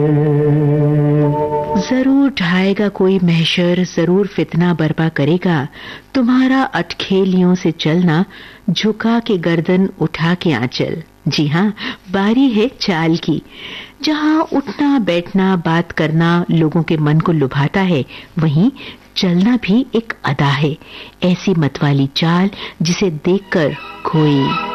जरूर ढाएगा कोई महशर, जरूर फितना बर्पा करेगा। तुम्हारा अटखेलियों से चलना, झुका के गर्दन उठा के आंचल। जी हाँ, बारी है चाल की। जहाँ उठना बैठना बात करना लोगों के मन को लुभाता है, वहीं चलना भी एक अदा है। ऐसी मतवाली चाल जिसे देखकर कोई